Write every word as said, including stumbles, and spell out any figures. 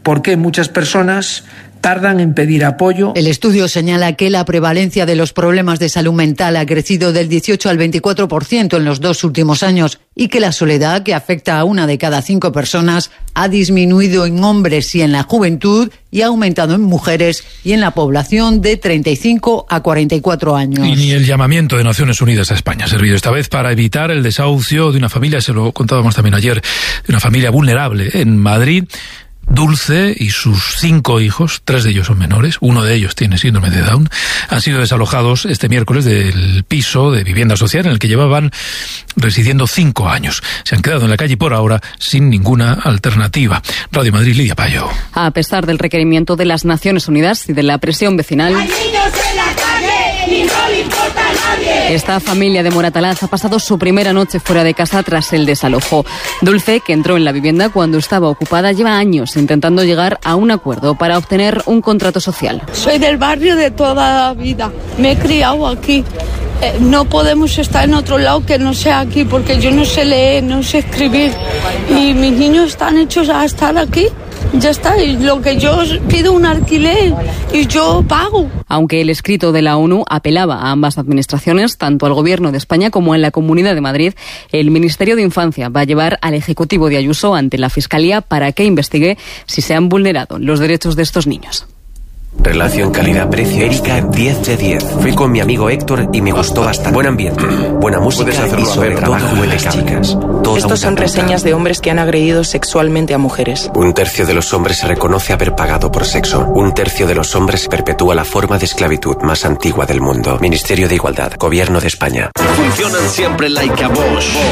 por qué muchas personas tardan en pedir apoyo. El estudio señala que la prevalencia de los problemas de salud mental ha crecido del dieciocho al veinticuatro por ciento en los dos últimos años y que la soledad, que afecta a una de cada cinco personas, ha disminuido en hombres y en la juventud y ha aumentado en mujeres y en la población de treinta y cinco a cuarenta y cuatro años. Y ni el llamamiento de Naciones Unidas a España ha servido esta vez para evitar el desahucio de una familia, se lo contábamos también ayer, de una familia vulnerable en Madrid. Dulce y sus cinco hijos, tres de ellos son menores, uno de ellos tiene síndrome de Down, han sido desalojados este miércoles del piso de vivienda social en el que llevaban residiendo cinco años. Se han quedado en la calle por ahora sin ninguna alternativa. Radio Madrid, Lidia Payo. A pesar del requerimiento de las Naciones Unidas y de la presión vecinal, ¡hay niños en la calle y no le importa a nadie! Esta familia de Moratalaz ha pasado su primera noche fuera de casa tras el desalojo. Dulce, que entró en la vivienda cuando estaba ocupada, lleva años intentando llegar a un acuerdo para obtener un contrato social. Soy del barrio de toda la vida, me he criado aquí. Eh, no podemos estar en otro lado que no sea aquí, porque yo no sé leer, no sé escribir y mis niños están hechos a estar aquí. Ya está, y lo que yo pido un alquiler y yo pago. Aunque el escrito de la ONU apelaba a ambas administraciones, tanto al Gobierno de España como a la Comunidad de Madrid, el Ministerio de Infancia va a llevar al Ejecutivo de Ayuso ante la Fiscalía para que investigue si se han vulnerado los derechos de estos niños. Relación calidad-precio. Erika, diez de diez. Fui con mi amigo Héctor y me gustó bastante. Buen ambiente, buena música y sobre todo buenas chicas. Estos son reseñas de hombres que han agredido sexualmente a mujeres. Un tercio de los hombres se reconoce haber pagado por sexo. Un tercio de los hombres perpetúa la forma de esclavitud más antigua del mundo. Ministerio de Igualdad, Gobierno de España. Funcionan siempre like a Bosch.